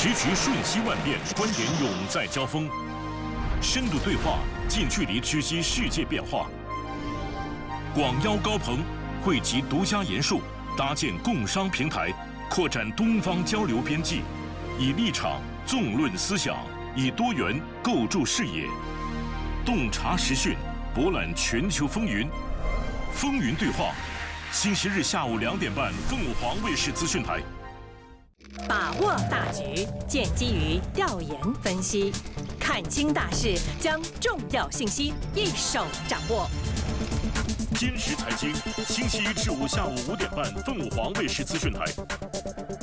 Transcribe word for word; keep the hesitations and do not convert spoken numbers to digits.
时局瞬息万变，观点永在交锋，深度对话，近距离直击世界变化。广邀高朋，汇集独家研述，搭建共商平台，扩展东方交流边际，以立场纵论思想，以多元构筑视野，洞察时讯，博览全球风云。风云对话，星期日下午两点半，凤凰卫视资讯台。 把握大局，建基于调研分析，看清大势，将重要信息一手掌握。 坚实财经，星期一至五下午五点半，凤凰卫视资讯台。